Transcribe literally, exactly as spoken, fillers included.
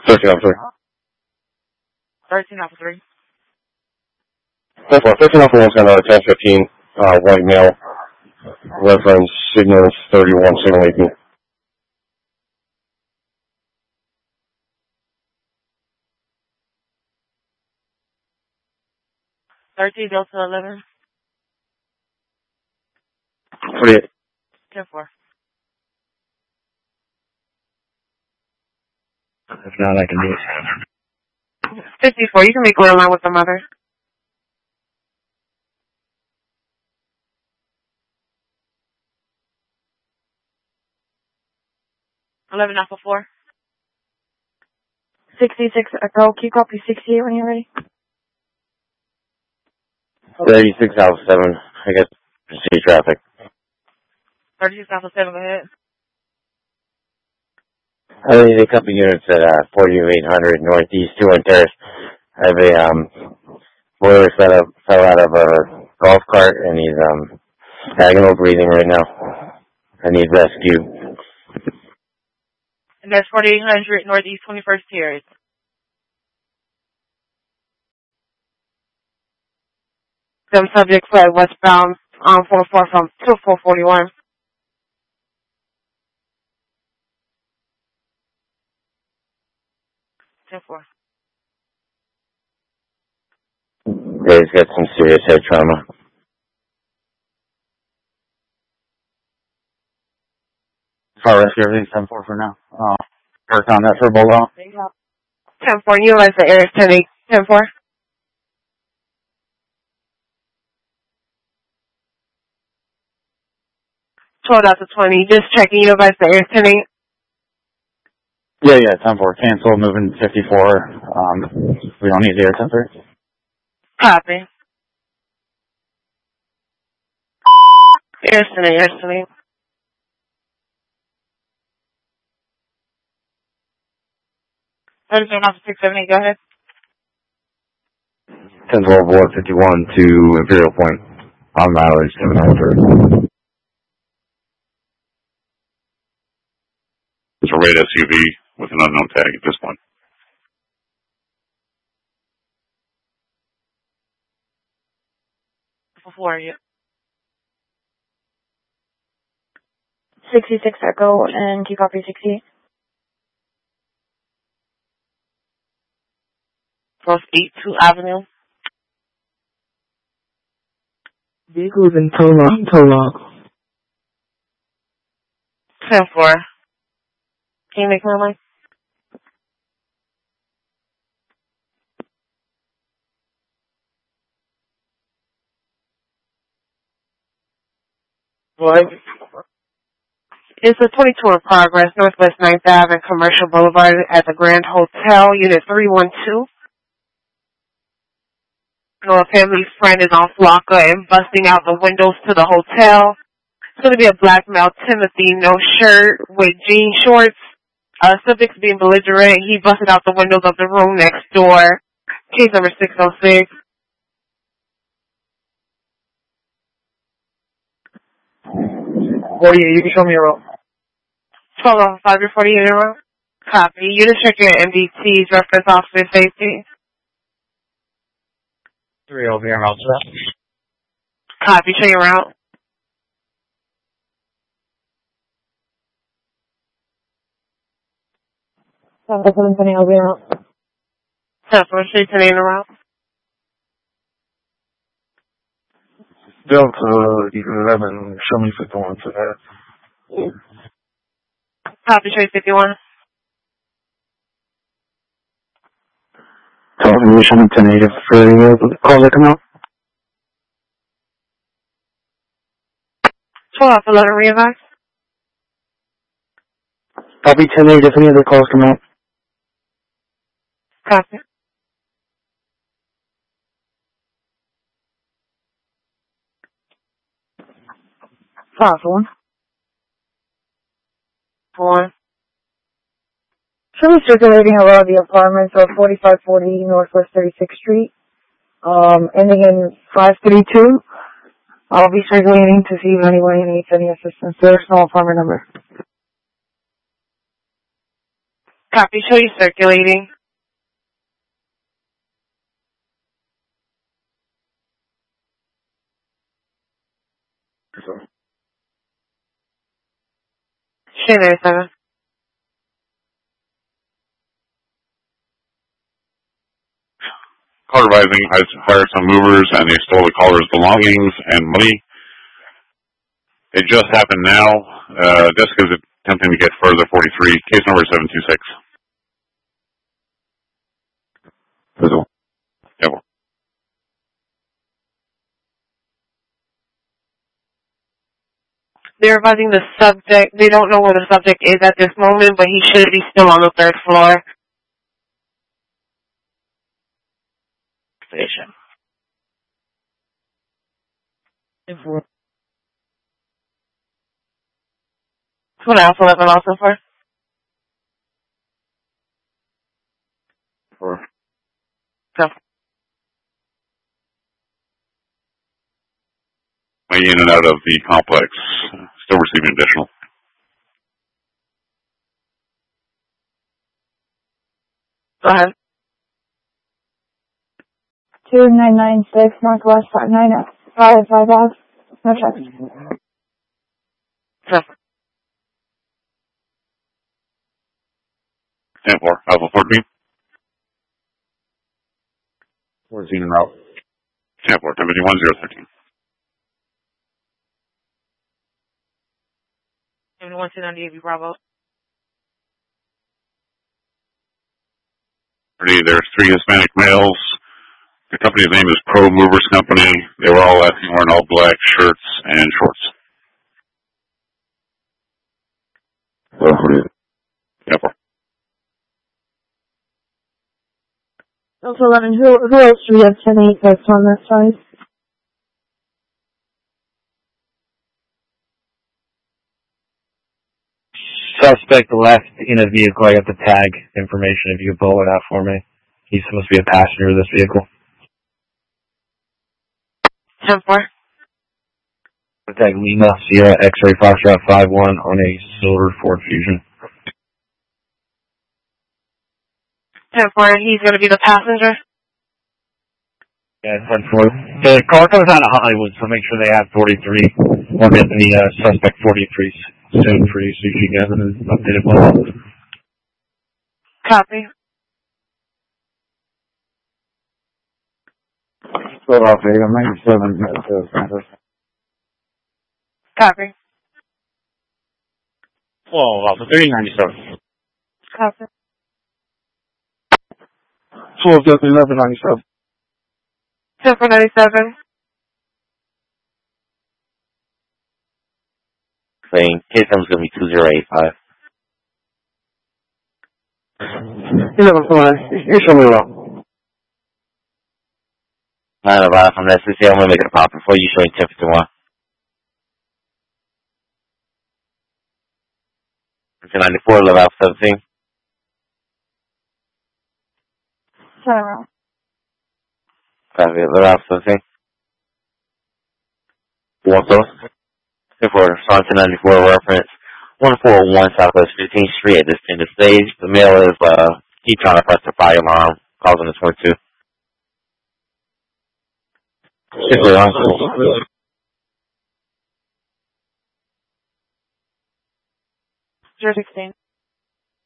thirteen Alpha three. thirteen Alpha three. ten four, thirteen Alpha one's got another ten fifteen, uh, white male, reference signals thirty-one, signal eighteen. thirteen Delta eleven. forty-eight. ten four. If not, I can do it. fifty-four, you can make clear line with the mother. eleven Alpha four. sixty-six Echo, can you copy sixty-eight when you're ready? thirty-six Alpha seven, I guess, see traffic. thirty-six Alpha seven, go ahead. I need a couple units at uh, forty-eight hundred Northeast two one Terrace. I have a um, boiler fell out, fell out of a golf cart and he's um, agonal breathing right now. I need rescue. And that's forty-eight hundred Northeast twenty-first Terrace. Some subject fled westbound on four four from two four forty-one. ten four. Yeah, he's got some serious head trauma. Fire rescue, everything's ten four for now. Uh, work on that for Bulldog. ten four, utilize the air ten eight. ten four. twelve out to twenty, just checking, utilize the air ten eight. Yeah, yeah, ten four. Cancel, moving fifty-four. Um, we don't need the air ten three. Copy. Air ten eight, air ten eight. thirty-seven off six seven eight, go ahead. ten twelve one fifty-one to Imperial Point. On mileage, seven hundred. It's a red S U V with an unknown tag at this point. Before you. sixty-six Echo, and can you copy sixty-eight? Cross eighty-two Avenue. Vehicles in tow log. Tow log. ten four. Can you make my line? What? It's a twenty-two in progress, Northwest ninth Avenue, Commercial Boulevard at the Grand Hotel, Unit three one two. No, a family friend is on Flocka and busting out the windows to the hotel. It's going to be a black male, Timothy, no shirt, with jean shorts. Uh, subject's being belligerent. He busted out the windows of the room next door. Case number six oh six. forty-eight, you can show me your route. twelve oh five, you're forty-eight in a row. Copy. You just check your M D Ts, reference officer safety. Three over here, route set. Copy, show your route. seven twenty, I'll be out. Ten four, street ten in a row. Delta eleven, show me fifty-one for that. Copy, show you fifty-one. Confirmation ten eight for the call that come out. twelve off eleven, re-advise. Copy ten eight if any other calls come out. Copy. Five one. Four. Should be circulating around the apartments of forty-five forty Northwest thirty-sixth Street, um, ending in five thirty-two. I'll be circulating to see if anyone needs any assistance. There's no apartment number. Copy, show you circulating. Shane ninety-seven. Caller advising has hired some movers and they stole the caller's belongings and money. It just happened now. Uh, Jessica's attempting to get further forty-three. Case number seven two six. Visible. Yeah. They're advising the subject. They don't know where the subject is at this moment, but he should be still on the third floor. Station. What else? eleven also for? Four. Go. In and out of the complex. Still receiving additional. Go ahead. two nine nine six Northwest five nine five five F. No check. Go. ten four. Alpha fourteen. fourteen en route. ten four. ten fifty-one zero thirteen. seventy-one two ninety-eight Bravo. There's three Hispanic males. The company's name is Pro Movers Company. They were all acting wearing all black shirts and shorts. Yeah, four. Also eleven, who, who else do we have ten eight that's on that side? Suspect left in a vehicle. I got the tag information if you could pull it out for me. He's supposed to be a passenger of this vehicle. ten four. Tag Lima Sierra X-ray Foxtrot five one on a silver Ford Fusion. ten four, he's going to be the passenger. Yeah, ten four. The car comes out of Hollywood, so make sure they have forty-three. We'll get the uh, suspect forty-three soon for you, so you can get an updated one. Copy. Philadelphia, ninety-seven. Copy. Whoa, Alpha three ninety-seven. Copy. twelve Delta eleven ninety-seven. ten four ninety-seven. Saying case number's going to be two zero eight five. eleven four nine. You show me around. nine of five from S C C. I'm going to make it a pop before you showing ten fifty-one. ninety-four, level out seventeen. Turn around. Copy, level out seventeen. One close. For Sergeant ninety-four reference one four one Southwest fifteenth Street at this tender stage. The male is uh keep trying to press the fire alarm, causing a twenty-two. zero sixteen.